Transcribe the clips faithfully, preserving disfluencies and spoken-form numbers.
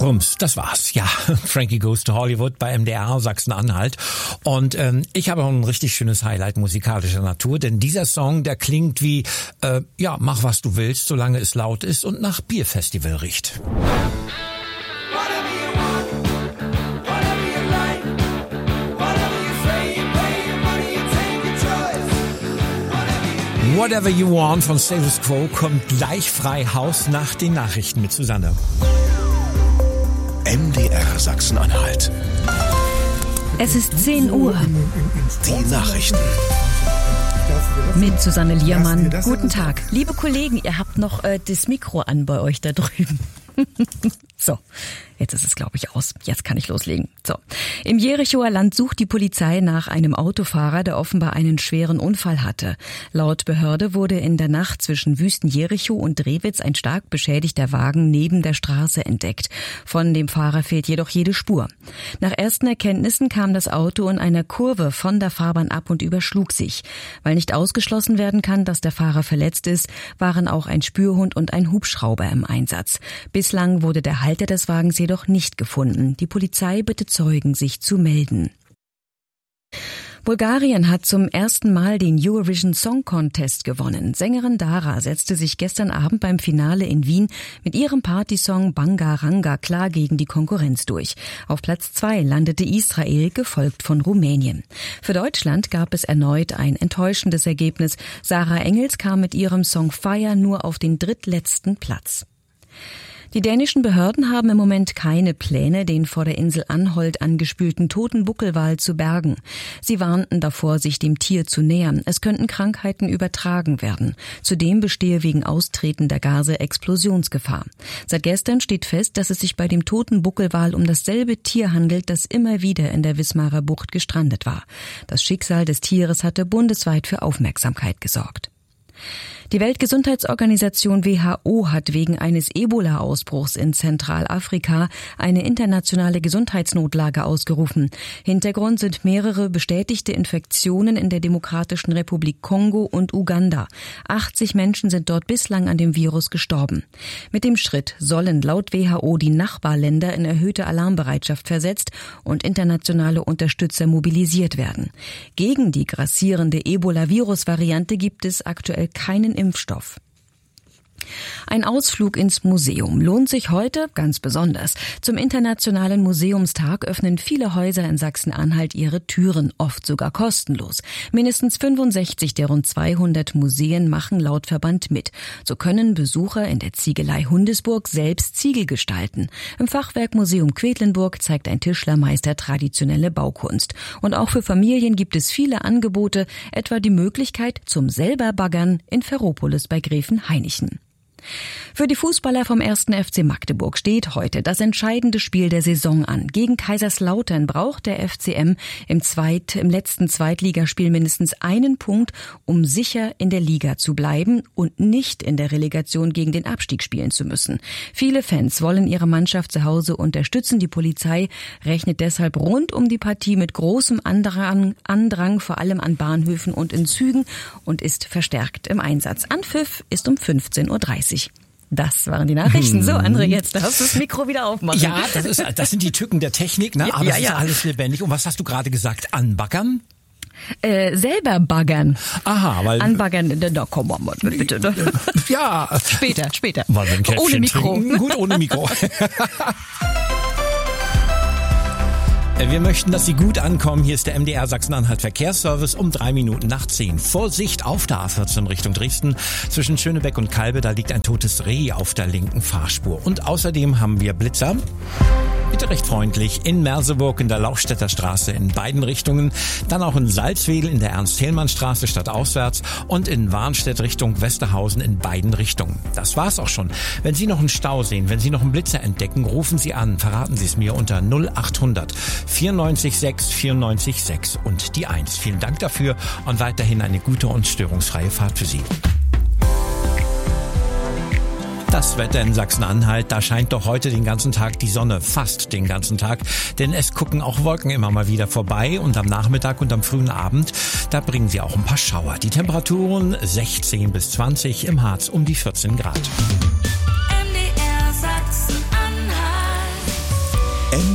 Rums, das war's. Ja, Frankie Goes to Hollywood bei M D R Sachsen-Anhalt. Und ähm, ich habe auch ein richtig schönes Highlight musikalischer Natur, denn dieser Song, der klingt wie, äh, ja, mach was du willst, solange es laut ist und nach Bierfestival riecht. Whatever You Want von Status Quo kommt gleich frei Haus nach den Nachrichten mit Susanne. M D R Sachsen-Anhalt. Es ist zehn Uhr. Die Nachrichten. Mit Susanne Liermann. Guten Tag. Liebe Kollegen, ihr habt noch äh, das Mikro an bei euch da drüben. So, jetzt ist es, glaube ich, aus. Jetzt kann ich loslegen. So, im Jerichoer Land sucht die Polizei nach einem Autofahrer, der offenbar einen schweren Unfall hatte. Laut Behörde wurde in der Nacht zwischen Wüsten-Jericho und Drewitz ein stark beschädigter Wagen neben der Straße entdeckt. Von dem Fahrer fehlt jedoch jede Spur. Nach ersten Erkenntnissen kam das Auto in einer Kurve von der Fahrbahn ab und überschlug sich. Weil nicht ausgeschlossen werden kann, dass der Fahrer verletzt ist, waren auch ein Spürhund und ein Hubschrauber im Einsatz. Bislang wurde der Halter des Wagens jedoch nicht gefunden. Die Polizei bittet Zeugen, sich zu melden. Bulgarien hat zum ersten Mal den Eurovision Song Contest gewonnen. Sängerin Dara setzte sich gestern Abend beim Finale in Wien mit ihrem Partysong Banga Ranga klar gegen die Konkurrenz durch. Auf Platz zwei landete Israel, gefolgt von Rumänien. Für Deutschland gab es erneut ein enttäuschendes Ergebnis. Sarah Engels kam mit ihrem Song Fire nur auf den drittletzten Platz. Die dänischen Behörden haben im Moment keine Pläne, den vor der Insel Anholt angespülten toten Buckelwal zu bergen. Sie warnten davor, sich dem Tier zu nähern. Es könnten Krankheiten übertragen werden. Zudem bestehe wegen austretender Gase Explosionsgefahr. Seit gestern steht fest, dass es sich bei dem toten Buckelwal um dasselbe Tier handelt, das immer wieder in der Wismarer Bucht gestrandet war. Das Schicksal des Tieres hatte bundesweit für Aufmerksamkeit gesorgt. Die Weltgesundheitsorganisation W H O hat wegen eines Ebola-Ausbruchs in Zentralafrika eine internationale Gesundheitsnotlage ausgerufen. Hintergrund sind mehrere bestätigte Infektionen in der Demokratischen Republik Kongo und Uganda. achtzig Menschen sind dort bislang an dem Virus gestorben. Mit dem Schritt sollen laut W H O die Nachbarländer in erhöhte Alarmbereitschaft versetzt und internationale Unterstützer mobilisiert werden. Gegen die grassierende Ebola-Virus-Variante gibt es aktuell keinen Impfstoff. Ein Ausflug ins Museum lohnt sich heute ganz besonders. Zum Internationalen Museumstag öffnen viele Häuser in Sachsen-Anhalt ihre Türen, oft sogar kostenlos. Mindestens fünfundsechzig der rund zweihundert Museen machen laut Verband mit. So können Besucher in der Ziegelei Hundesburg selbst Ziegel gestalten. Im Fachwerkmuseum Quedlinburg zeigt ein Tischlermeister traditionelle Baukunst. Und auch für Familien gibt es viele Angebote, etwa die Möglichkeit zum Selberbaggern in Ferropolis bei Gräfenhainichen. Für die Fußballer vom ersten F C Magdeburg steht heute das entscheidende Spiel der Saison an. Gegen Kaiserslautern braucht der F C M im, Zweit-, im letzten Zweitligaspiel mindestens einen Punkt, um sicher in der Liga zu bleiben und nicht in der Relegation gegen den Abstieg spielen zu müssen. Viele Fans wollen ihre Mannschaft zu Hause unterstützen. Die Polizei rechnet deshalb rund um die Partie mit großem Andrang, Andrang vor allem an Bahnhöfen und in Zügen und ist verstärkt im Einsatz. Anpfiff ist um fünfzehn Uhr dreißig. Das waren die Nachrichten. So, André, jetzt darfst du das Mikro wieder aufmachen. Ja, das, ist, das sind die Tücken der Technik, ne? Aber ja, es ja. ist alles lebendig. Und was hast du gerade gesagt? Anbaggern? Äh, selber baggern. Aha, weil... Anbaggern, da komm mal, bitte. Ja. Später, später. Weil wir ein Käffchen ohne Mikro. Trinken. Gut, ohne Mikro. Wir möchten, dass Sie gut ankommen. Hier ist der M D R Sachsen-Anhalt Verkehrsservice um drei Minuten nach zehn. Vorsicht auf der A vierzehn Richtung Dresden. Zwischen Schönebeck und Kalbe, da liegt ein totes Reh auf der linken Fahrspur. Und außerdem haben wir Blitzer. Bitte recht freundlich in Merseburg in der Lauchstädter Straße in beiden Richtungen. Dann auch in Salzwedel in der Ernst-Thälmann-Straße stadtauswärts und in Warnstedt Richtung Westerhausen in beiden Richtungen. Das war's auch schon. Wenn Sie noch einen Stau sehen, wenn Sie noch einen Blitzer entdecken, rufen Sie an. Verraten Sie es mir unter null achthundert vierundneunzig sechs vierundneunzig sechs und die eins. Vielen Dank dafür und weiterhin eine gute und störungsfreie Fahrt für Sie. Das Wetter in Sachsen-Anhalt, da scheint doch heute den ganzen Tag die Sonne, fast den ganzen Tag, denn es gucken auch Wolken immer mal wieder vorbei und am Nachmittag und am frühen Abend, da bringen sie auch ein paar Schauer. Die Temperaturen sechzehn bis zwanzig, im Harz um die vierzehn Grad. M D R Sachsen-Anhalt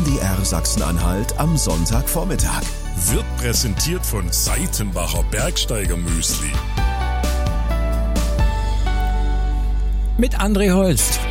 D R Sachsen-Anhalt am Sonntagvormittag. Wird präsentiert von Seitenbacher Bergsteiger Müsli. Mit André Holst.